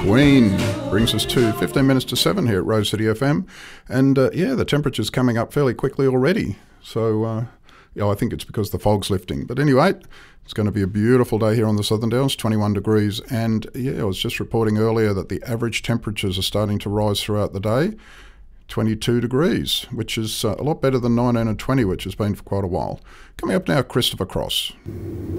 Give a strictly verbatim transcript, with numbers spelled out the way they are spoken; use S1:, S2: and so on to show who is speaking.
S1: Queen brings us to fifteen minutes to seven here at Rose City F M. And uh, yeah, the temperature's coming up fairly quickly already. So uh, yeah, I think it's because the fog's lifting. But anyway, it's going to be a beautiful day here on the Southern Downs, twenty-one degrees. And yeah, I was just reporting earlier that the average temperatures are starting to rise throughout the day. twenty-two degrees, which is uh, a lot better than nineteen and twenty, which has been for quite a while. Coming up now, Christopher Cross.